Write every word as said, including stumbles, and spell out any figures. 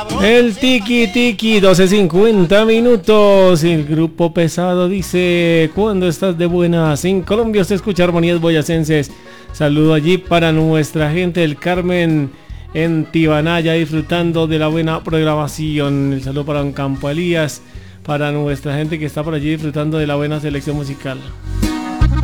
El tiki tiki, doce cincuenta minutos. El grupo pesado dice: cuando estás de buenas en Colombia se escucha armonías boyacenses. Saludo allí para nuestra gente del Carmen en Tibanaya, disfrutando de la buena programación. El saludo para don Campo Elías, para nuestra gente que está por allí disfrutando de la buena selección musical.